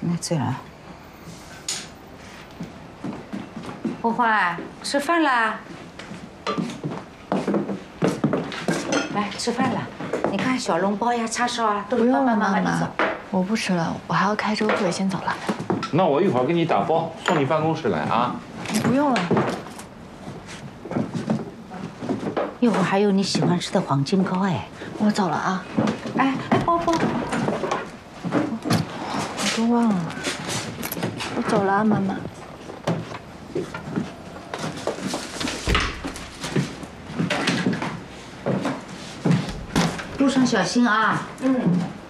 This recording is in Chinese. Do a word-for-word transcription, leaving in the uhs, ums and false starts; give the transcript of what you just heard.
那醉了。欢欢，吃饭啦！来吃饭了。你看小笼包呀、叉烧啊，都是爸爸妈妈你走。 我不吃了，我还要开周会，先走了。 那我一会儿给你打包送你办公室来啊。 不用了。 一会儿还有你喜欢吃的黄金糕哎。 我走了啊。 哎哎，包包。 我都忘了。我走了啊，妈妈。 路上小心啊！ 嗯。